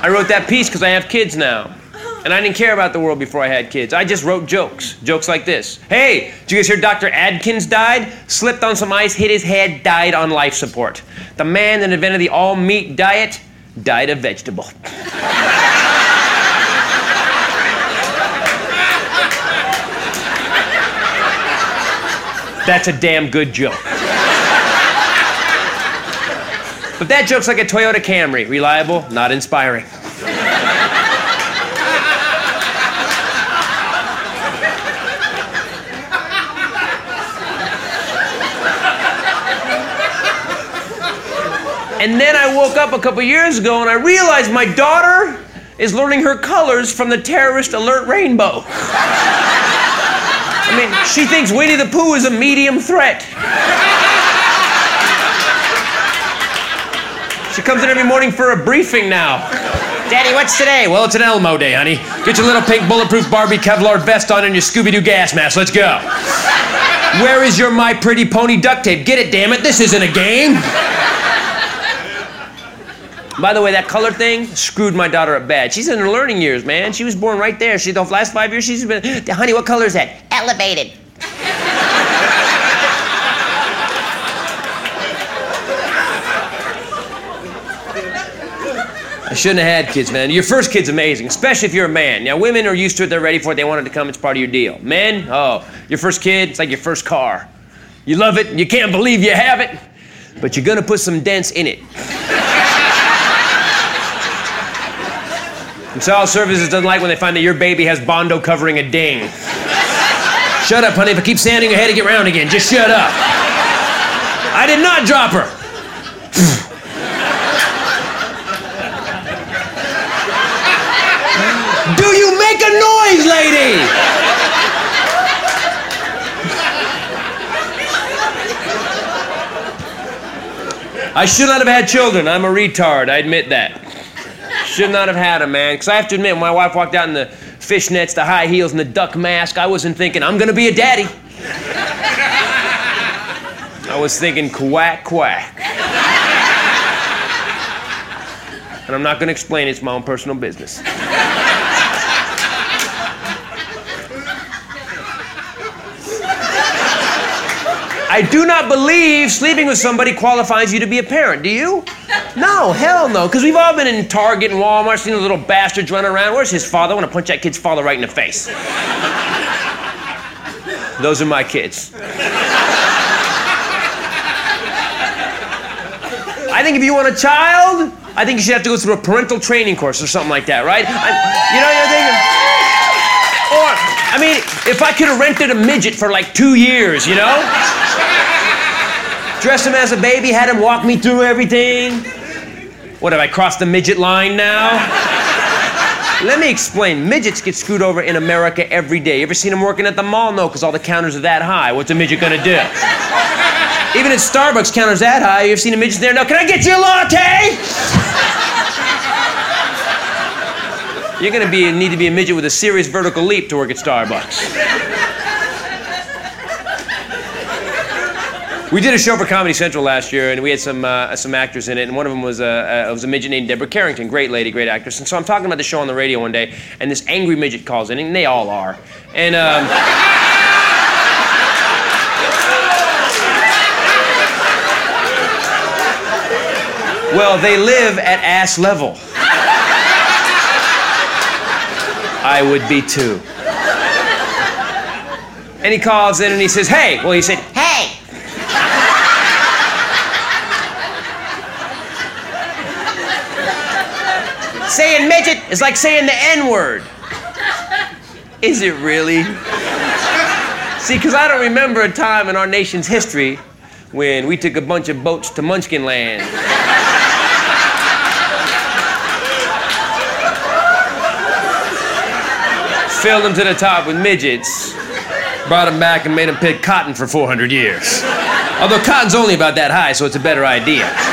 I wrote that piece because I have kids now. And I didn't care about the world before I had kids. I just wrote jokes. Jokes like this. Hey, did you guys hear Dr. Adkins died? Slipped on some ice, hit his head, died on life support. The man that invented the all-meat diet died a vegetable. That's a damn good joke. But that joke's like a Toyota Camry. Reliable, not inspiring. And then I woke up a couple years ago and I realized my daughter is learning her colors from the terrorist alert rainbow. I mean, she thinks Winnie the Pooh is a medium threat. She comes in every morning for a briefing now. Daddy, what's today? Well, it's an Elmo day, honey. Get your little pink bulletproof Barbie Kevlar vest on and your Scooby-Doo gas mask. Let's go. Where is your My Pretty Pony duct tape? Get it, damn it. This isn't a game. By the way, that color thing screwed my daughter up bad. She's in her learning years, man. She was born right there. The last 5 years, she's been, honey, what color is that? Elevated. I shouldn't have had kids, man. Your first kid's amazing, especially if you're a man. Now, women are used to it. They're ready for it. They want it to come. It's part of your deal. Men, oh, your first kid, it's like your first car. You love it. You can't believe you have it, but you're going to put some dents in it. And Child Services doesn't like when they find that your baby has Bondo covering a ding. Shut up, honey. If I keep sanding your head to get round again, just shut up. I did not drop her. Do you make a noise, lady? I should not have had children. I'm a retard. I admit that. Should not have had them, man. Because I have to admit, when my wife walked out in the fishnets, the high heels, and the duck mask, I wasn't thinking, I'm going to be a daddy. I was thinking, quack, quack. And I'm not going to explain it. It's my own personal business. I do not believe sleeping with somebody qualifies you to be a parent. Do you? No, hell no. Because we've all been in Target and Walmart, seen the little bastards running around. Where's his father? I want to punch that kid's father right in the face. Those are my kids. I think if you want a child, I think you should have to go through a parental training course or something like that, right? You know what you're thinking? Or, I mean, if I could have rented a midget for like 2 years, you know? Dressed him as a baby, had him walk me through everything. What, have I crossed the midget line now? Let me explain. Midgets get screwed over in America every day. You ever seen them working at the mall? No, because all the counters are that high. What's a midget gonna do? Even at Starbucks, counters that high. You ever seen a midget there? No, can I get you a latte? You're gonna need to be a midget with a serious vertical leap to work at Starbucks. We did a show for Comedy Central last year, and we had some actors in it, and one of them was a midget named Deborah Carrington, great lady, great actress. And so I'm talking about the show on the radio one day, and this angry midget calls in, and they all are. And well, they live at ass level. I would be too. And he calls in and he says, hey. Well, he said, hey. Saying midget is like saying the N-word. Is it really? See, because I don't remember a time in our nation's history when we took a bunch of boats to Munchkin Land. Filled them to the top with midgets, brought them back and made them pick cotton for 400 years. Although cotton's only about that high, so it's a better idea.